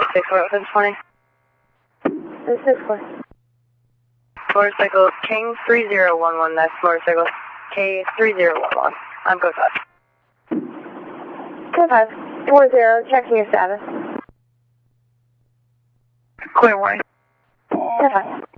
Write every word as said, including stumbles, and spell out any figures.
six four within twenty. This is four. Motorcycle King three zero one one, that's motorcycle K three zero one one. I'm code five. Code five. four zero, checking your status. Clear warning. Code five.